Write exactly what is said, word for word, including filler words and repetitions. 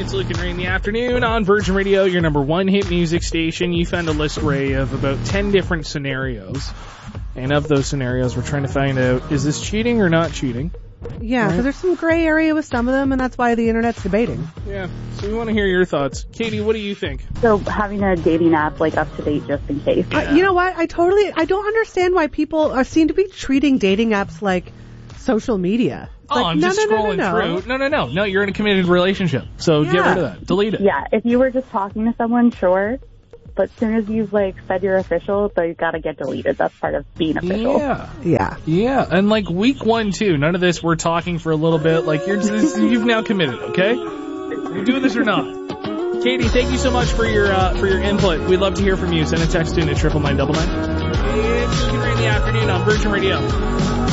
It's Luke and Ray in the afternoon on Virgin Radio, your number one hit music station. You found a list, Ray, of about ten different scenarios. And of those scenarios, we're trying to find out, is this cheating or not cheating? Yeah, because right. there's some gray area with some of them, and that's why the internet's debating. Yeah, so we want to hear your thoughts. Katie, what do you think? So having a dating app, like, up to date just in case. Yeah. Uh, you know what? I totally, I don't understand why people are seem to be treating dating apps like social media. It's Oh, like, I'm no, just no, no, scrolling no, no. through. No, no, no. No, you're in a committed relationship. So get Yeah. rid of that. Delete it. Yeah, if you were just talking to someone, sure. But as soon as you've, like, said you're official, they gotta get deleted. That's part of being official. Yeah. Yeah. Yeah. And like week one, too. None of this, we're talking for a little bit. Like, you're just, you've now committed, okay? You're doing this or not. Katie, thank you so much for your uh, for your input. We'd love to hear from you. Send a text in at triple nine double nine. It's Luke and Ray in the afternoon on Virgin Radio.